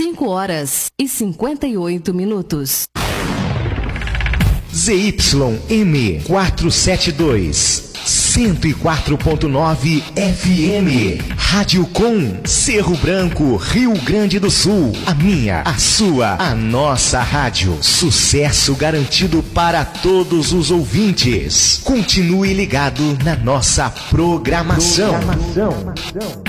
5h58. ZYM 472, 104.9 FM. Rádio Com, Cerro Branco, Rio Grande do Sul. A minha, a sua, a nossa rádio. Sucesso garantido para todos os ouvintes. Continue ligado na nossa programação.